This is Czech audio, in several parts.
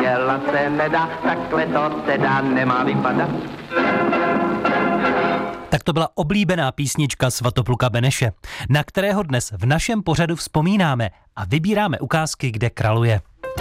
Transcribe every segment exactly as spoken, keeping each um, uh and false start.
dělat se nedá, takhle to teda nemá vypadat. Tak to byla oblíbená písnička Svatopluka Beneše, na kterého dnes v našem pořadu vzpomínáme a vybíráme ukázky, kde kraluje.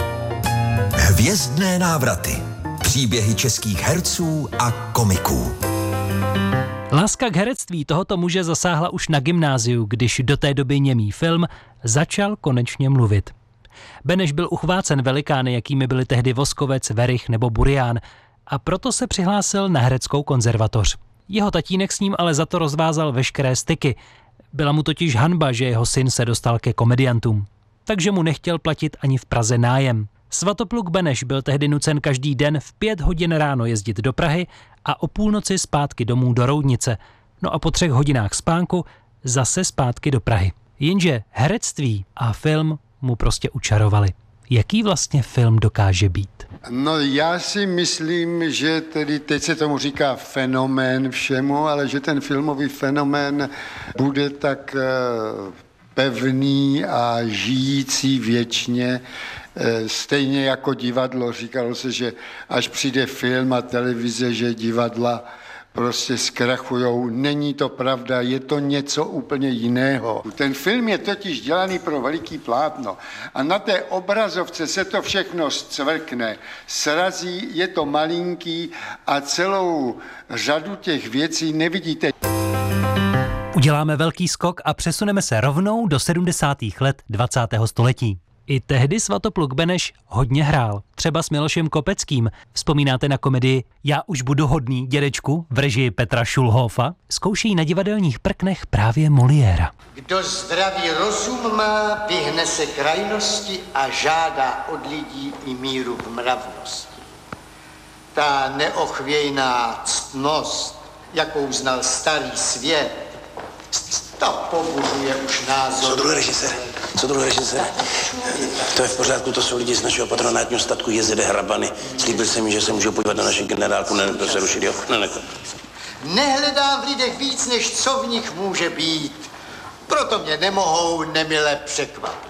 Hvězdné návraty. Příběhy českých herců a komiků. Láska k herectví tohoto muže zasáhla už na gymnáziu, když do té doby němý film začal konečně mluvit. Beneš byl uchvácen velikány, jakými byli tehdy Voskovec, Werich nebo Burián, a proto se přihlásil na hereckou konzervatoř. Jeho tatínek s ním ale za to rozvázal veškeré styky. Byla mu totiž hanba, že jeho syn se dostal ke komediantům. Takže mu nechtěl platit ani v Praze nájem. Svatopluk Beneš byl tehdy nucen každý den v pět hodin ráno jezdit do Prahy a o půlnoci zpátky domů do Roudnice. No a po třech hodinách spánku zase zpátky do Prahy. Jenže herectví a film mu prostě učarovali. Jaký vlastně film dokáže být? No já si myslím, že tedy teď se tomu říká fenomén všemu, ale že ten filmový fenomén bude tak pevný a žijící věčně, stejně jako divadlo. Říkalo se, že až přijde film a televize, že divadla prostě zkrachujou. Není to pravda, je to něco úplně jiného. Ten film je totiž dělaný pro veliký plátno a na té obrazovce se to všechno zcvrkne, srazí, je to malinký a celou řadu těch věcí nevidíte. Uděláme velký skok a přesuneme se rovnou do sedmdesátých let dvacátého století. I tehdy Svatopluk Beneš hodně hrál, třeba s Milošem Kopeckým. Vzpomínáte na komedii Já už budu hodný, dědečku v režii Petra Šulhofa? Zkoušejí na divadelních prknech právě Moliéra. Kdo zdravý rozum má, vyhne se krajnosti a žádá od lidí i míru v mravnosti. Ta neochvějná ctnost, jakou znal starý svět, ta pobuřuje už názor. Co druhý režisér? Co druhý režisér? To je v pořádku, to jsou lidi z našeho patronátního statku Jezede Hrabany. Slíbil jsem mi, že se můžu podívat na naši generálku, nepřerušit, jo? Ne, ne. Nehledám v lidech víc, než co v nich může být. Proto mě nemohou nemile překvapit.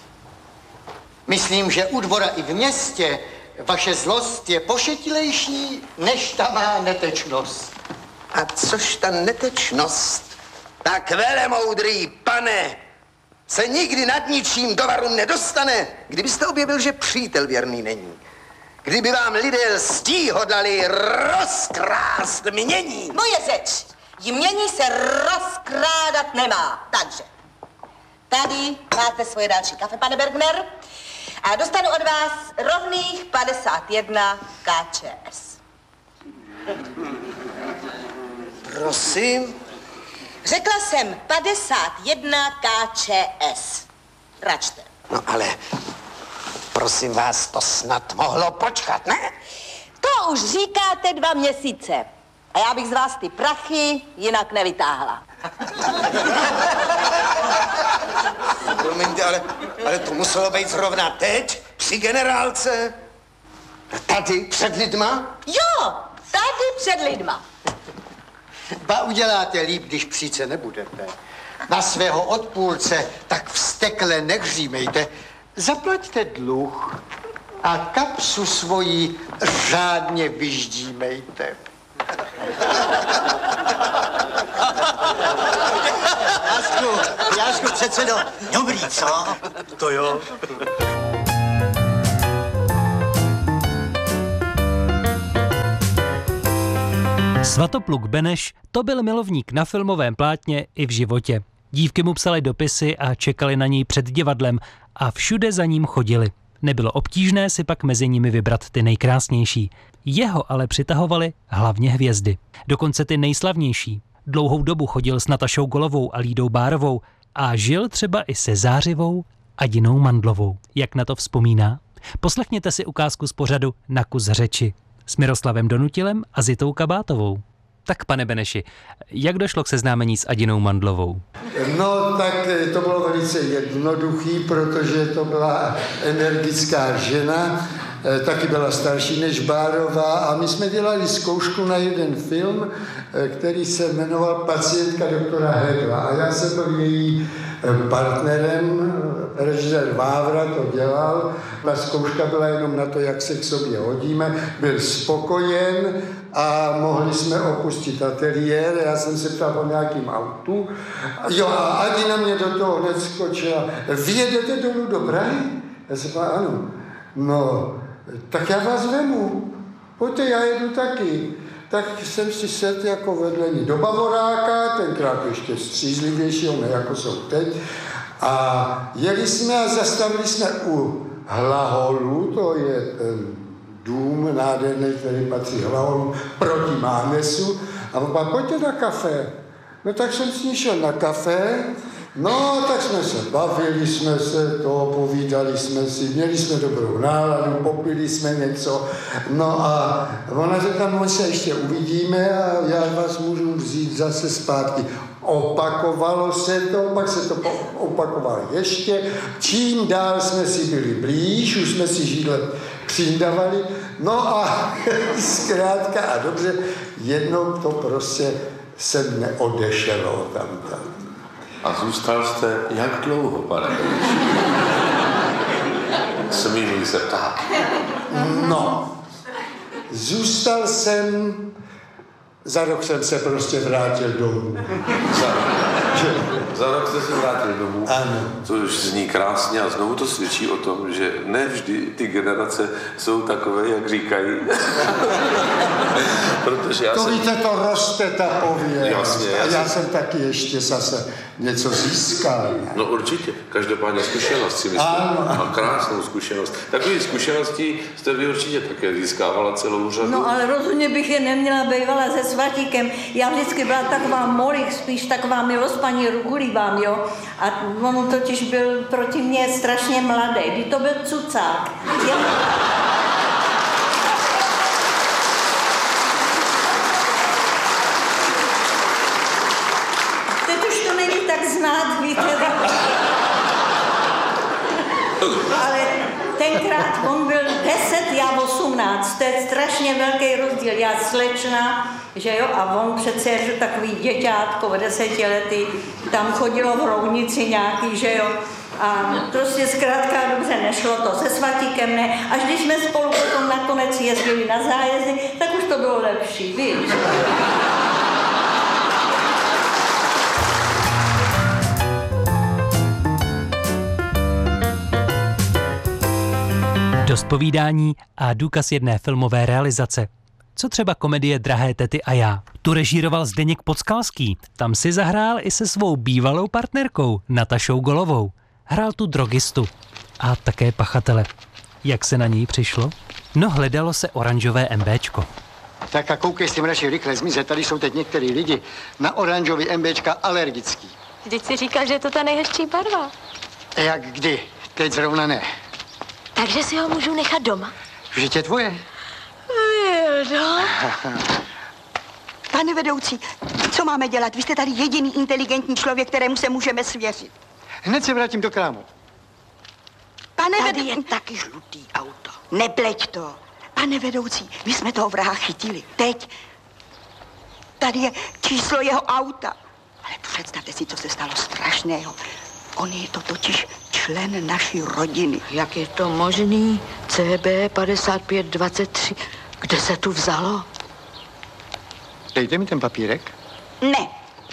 Myslím, že u dvora i v městě vaše zlost je pošetilejší, než ta má netečnost. A což ta netečnost? Tak velemoudrý pane se nikdy nad ničím do varu nedostane, kdybyste objevil, že přítel věrný není. Kdyby vám lidé lstí hodlali rozkrást mění. Moje řeč, jmění se rozkrádat nemá. Takže, tady máte svoje další kafe, pane Bergner, a dostanu od vás rovných padesát jedna K Č S. Prosím? Řekla jsem padesát jedna K Č S. Račte. No ale, prosím vás, to snad mohlo počkat, ne? To už říkáte dva měsíce. A já bych z vás ty prachy jinak nevytáhla. Promiňte, ale, ale to muselo být zrovna teď, při generálce. Tady, před lidma? Jo, tady před lidma. Ba uděláte líp, když příce nebudete. Na svého odpůrce tak vztekle nehřímejte. Zaplaťte dluh a kapsu svoji řádně vyždímejte. Jášku, Jášku, předsedo, dobrý, co? To jo. Svatopluk Beneš to byl milovník na filmovém plátně i v životě. Dívky mu psaly dopisy a čekali na něj před divadlem a všude za ním chodili. Nebylo obtížné si pak mezi nimi vybrat ty nejkrásnější. Jeho ale přitahovaly hlavně hvězdy. Dokonce ty nejslavnější. Dlouhou dobu chodil s Natašou Golovou a Lídou Bárovou a žil třeba i se Zářivou a Dinou Mandlovou. Jak na to vzpomíná? Poslechněte si ukázku z pořadu Na kus řeči s Miroslavem Donutilem a Zitou Kabátovou. Tak pane Beneši, jak došlo k seznámení s Adinou Mandlovou? No tak to bylo velice jednoduchý, protože to byla energická žena, taky byla starší než Bárová a my jsme dělali zkoušku na jeden film, který se jmenoval Pacientka doktora Hegla a já jsem byl její partnerem, režisér Vávra to dělal, ta zkouška byla jenom na to, jak se k sobě hodíme, byl spokojen a mohli jsme opustit ateliér, já jsem se ptal po nějakým autu, jo a Adi na mě do toho hned skočila, vyjedete dolů do Prahy? Já jsem říkal, ano, no, tak já vás vemu, pojďte, já jedu taky. Tak jsem si sedl jako vedle ní do Bavoráka, tenkrát ještě střízlivějšího, ne jako jsou teď. A jeli jsme a zastavili jsme u Hlaholu, to je ten dům nádherný, který patří Hlaholu proti Mánesu. A on říkal, pojďte na kafe. No tak jsem s ní šel na kafe, no tak jsme se bavili, jsme se to, povídali jsme si, měli jsme dobrou náladu, popili jsme něco, no a ona řekla, no se ještě uvidíme a já vás můžu vzít zase zpátky. Opakovalo se to, pak se to opakovalo ještě, čím dál jsme si byli blíž, už jsme si židle přindavali, no a zkrátka a dobře, jednou to prostě se neodešelo tam tam. A zůstal jste jak dlouho, pane Beneš? Smím se ptát. No, zůstal jsem, za rok jsem se prostě vrátil domů. Za, za rok jste se vrátil domů? Ano. To už zní krásně a znovu to svědčí o tom, že ne vždy ty generace jsou takové, jak říkají. Protože já to jsem... víte, to roste ta pověst. Jasně, a já jsem... jsem taky ještě zase něco získal. No určitě, každopádně zkušenost si myslím. Ano. A krásnou zkušenost. Takové zkušenosti jste vy určitě také získávala celou řadu. No ale rozhodně bych je neměla bývala se Svatíkem. Já vždycky byla taková molich, spíš taková milospaní rugulívám, jo. A on totiž byl proti mně strašně mladý. Kdy to byl cucák. Já... znát, víte. Ale tenkrát on byl deset, já osmnáct, to je strašně velký rozdíl. Já slečna, že jo, a on přece je takový děťátko v deseti lety, tam chodilo v rovnici nějaký, že jo. A prostě zkrátka dobře nešlo to se Svatíkem, ne. Až když jsme spolu potom nakonec jezdili na zájezdy, tak už to bylo lepší, víš. Dost povídání a důkaz jedné filmové realizace. Co třeba komedie Drahé tety a já? Tu režíroval Zdeněk Podskalský. Tam si zahrál i se svou bývalou partnerkou Natašou Golovou. Hrál tu drogistu a také pachatele. Jak se na něj přišlo? No, hledalo se oranžové MBčko. Tak a koukej s tím radši rychle zmizet, tady jsou teď některý lidi na oranžový MBčka alergický. Vždyť si říkal, že je to ta nejhezčí barva. Jak kdy? Teď zrovna ne. Takže si ho můžu nechat doma? Vždyť je tvoje. Vildo. Pane vedoucí, co máme dělat? Vy jste tady jediný inteligentní člověk, kterému se můžeme svěřit. Hned se vrátím do krámu. Pane Tady vedoucí... je taky žlutý auto. Nepleť to. Pane vedoucí, my jsme toho vraha chytili. Teď. Tady je číslo jeho auta. Ale představte si, co se stalo strašného. On je to totiž člen naší rodiny. Jak je to možný? C B padesát pět dvacet tři. Kde se tu vzalo? Dejte mi ten papírek. Ne.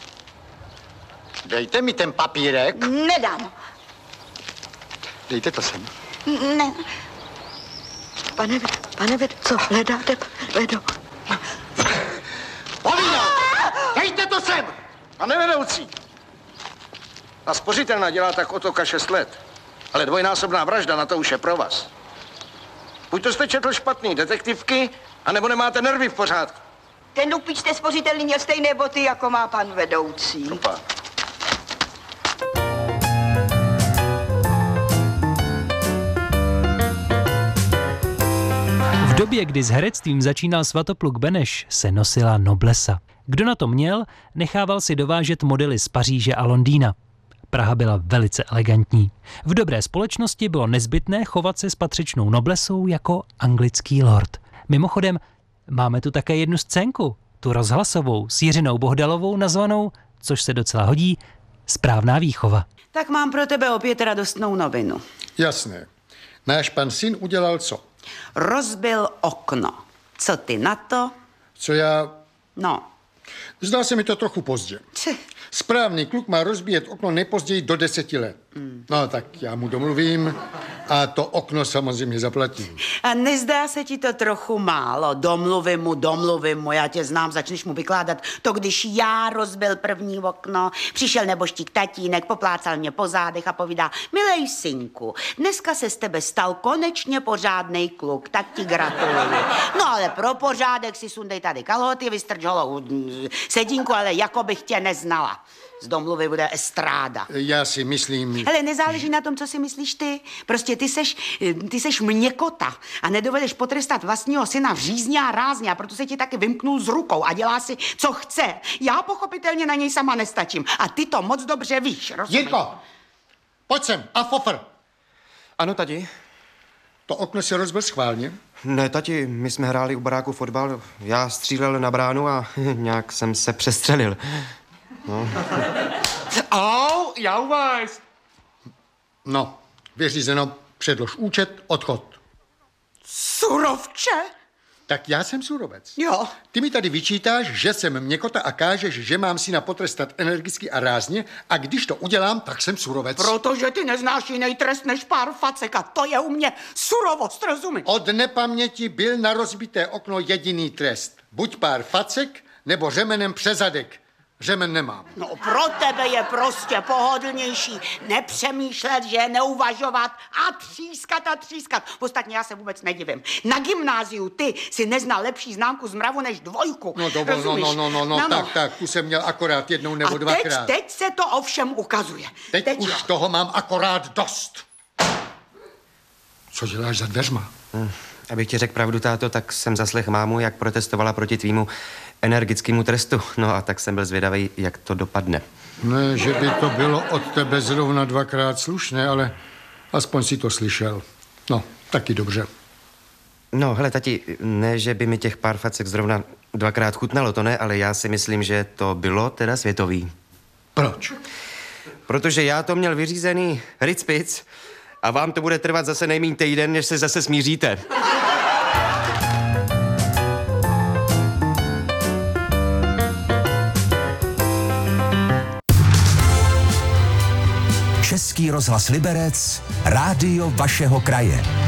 Dejte mi ten papírek. Nedám. Dejte to sem. Ne. Pane, pane ved, co hledáte, vedo? Polino! Dejte to sem! Pane vedoucí, a spořitelna dělá tak otoka šest let, ale dvojnásobná vražda, na to už je pro vás. Buď to jste četl špatný detektivky, anebo nemáte nervy v pořádku. Ten lupič jste spořitelný měl stejné boty, jako má pan vedoucí. Opa. V době, kdy s herectvím začínal Svatopluk Beneš, se nosila noblesa. Kdo na to měl, nechával si dovážet modely z Paříže a Londýna. Praha byla velice elegantní. V dobré společnosti bylo nezbytné chovat se s patřičnou noblesou jako anglický lord. Mimochodem, máme tu také jednu scénku, tu rozhlasovou s Jiřinou Bohdalovou nazvanou, což se docela hodí, správná výchova. Tak mám pro tebe opět radostnou novinu. Jasné. Náš pan syn udělal co? Rozbil okno. Co ty na to? Co já... No. Zdá se mi to trochu pozdě. Či. Správný kluk má rozbíjet okno nejpozději do deseti let. Mm. No tak já mu domluvím a to okno samozřejmě zaplatím. A nezdá se ti to trochu málo? Domluvím mu, domluvím mu, já tě znám, začneš mu vykládat to, když já rozbil první okno, přišel neboštík tatínek, poplácal mě po zádech a povídá, milej synku, dneska se z tebe stal konečně pořádnej kluk, tak ti gratuluji. No ale pro pořádek si sundej tady kalhoty, vystrč holou sedínku, ale jako bych tě neznala. Z domluvy bude estráda. Já si myslím... Hele, nezáleží na tom, co si myslíš ty. Prostě ty seš, ty seš měkota a nedovedeš potrestat vlastního syna v řízně a rázně a proto se ti taky vymknul z rukou a dělá si, co chce. Já pochopitelně na něj sama nestačím a ty to moc dobře víš, rozumíš? Jirko, pojď sem a fofr. Ano, tati. To okno si rozbil schválně? Ne, tati, my jsme hráli u baráku fotbal. Já střílel na bránu a nějak jsem se přestřelil. No. Au, jau vás. No, vyřízeno, předlož účet, odchod. Surovče? Tak já jsem surovec. Jo. Ty mi tady vyčítáš, že jsem měkota a kážeš, že mám syna potrestat energicky a rázně a když to udělám, tak jsem surovec. Protože ty neznáš jiný trest než pár facek a to je u mě surovost, rozumíš? Od nepaměti byl na rozbité okno jediný trest. Buď pár facek, nebo řemenem přes zadek. Řemen nemám. No pro tebe je prostě pohodlnější nepřemýšlet, že neuvažovat a třískat a třískat. Ostatně já se vůbec nedivím. Na gymnáziu ty si neznal lepší známku z mravu než dvojku. No to, no, no, no, no, no, tak, tak, tu jsem měl akorát jednou nebo a dvakrát. teď, teď se to ovšem ukazuje. Teď, teď už jo. toho mám akorát dost. Co děláš za dveřma? Hm, abych ti řekl pravdu, táto, tak jsem zaslechl mámu, jak protestovala proti tvýmu energickému trestu. No a tak jsem byl zvědavý, jak to dopadne. Ne, že by to bylo od tebe zrovna dvakrát slušné, ale aspoň si to slyšel. No, taky dobře. No, hele, tati, ne, že by mi těch pár facek zrovna dvakrát chutnalo, to ne, ale já si myslím, že to bylo teda světový. Proč? Protože já to měl vyřízený ricpic a vám to bude trvat zase nejméně týden, než se zase smíříte. Český rozhlas Liberec, rádio vašeho kraje.